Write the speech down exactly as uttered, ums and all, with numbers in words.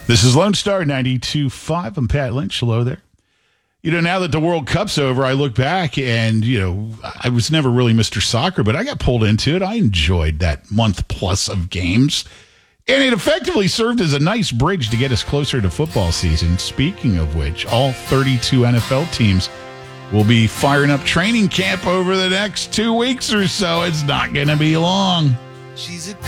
This is Lone Star ninety-two point five. I'm Pat Lynch. Hello there. You know, now that the World Cup's over, I look back and, you know, I was never really Mister Soccer, but I got pulled into it. I enjoyed that month plus of games. And it effectively served as a nice bridge to get us closer to football season. Speaking of which, all thirty-two N F L teams will be firing up training camp over the next two weeks or so. It's not going to be long. She's a